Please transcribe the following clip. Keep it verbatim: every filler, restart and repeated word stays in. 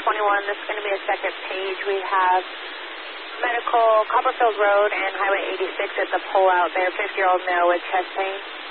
twenty-one. This is going to be a second page. We have medical, Copperfield Road and Highway eighty-six at the pullout there. fifty-year-old male with chest pain.